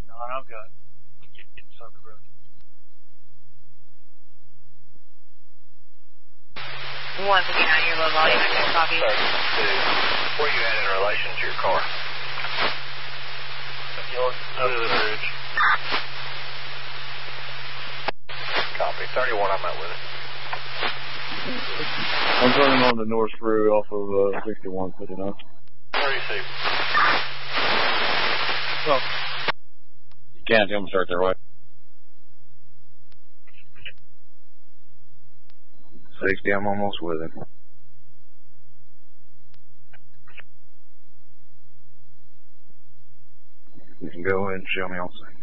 No, I'm good. Get on the road. 159, your low volume, I can copy. 32. Where are you at in relation to your car? Under the bridge. Copy. 31, I'm out with it. I'm turning on the North Screw off of 6159. 32. Well, you can't tell them to start their way. 60, I'm almost with him. You can go ahead and show me on scene.